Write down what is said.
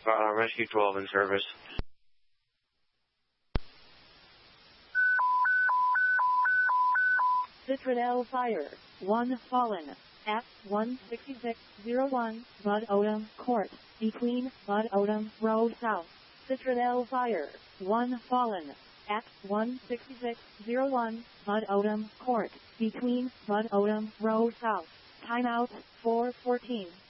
Rescue 12 in service. Citradel Fire. 1 fallen. At 16601 Bud Odom Court. Between Bud Odom Road South. Citradel Fire. 1 fallen. At 16601 Bud Odom Court. Between Bud Odom Road South. Timeout 4:14.